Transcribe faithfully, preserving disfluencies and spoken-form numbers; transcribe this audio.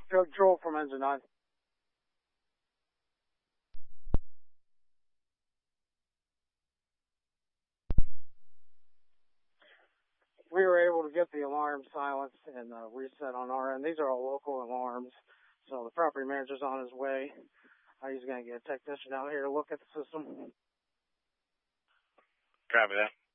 Control from engine nine. We were able to get the alarm silenced and uh, reset on our end. These are all local alarms, so the property manager's on his way. Uh, he's going to get a technician out here to look at the system. Copy that.